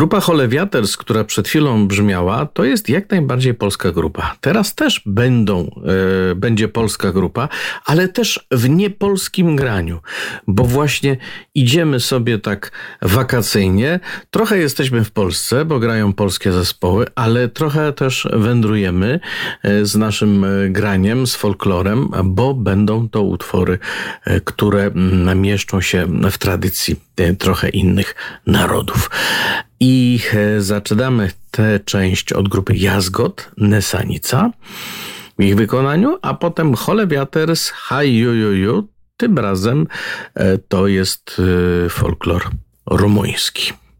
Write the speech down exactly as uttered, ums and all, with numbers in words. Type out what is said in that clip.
Grupa Holewiaters, która przed chwilą brzmiała, to jest jak najbardziej polska grupa. Teraz też będą, e, będzie polska grupa, ale też w niepolskim graniu, bo właśnie idziemy sobie tak wakacyjnie. Trochę jesteśmy w Polsce, bo grają polskie zespoły, ale trochę też wędrujemy e, z naszym graniem, z folklorem, bo będą to utwory, e, które mm, mieszczą się w tradycji e, trochę innych narodów. I zaczynamy tę część od grupy Jazgot, Nesanica w ich wykonaniu, a potem Holewiaters, Haj ju ju ju. Tym razem to jest folklor rumuński.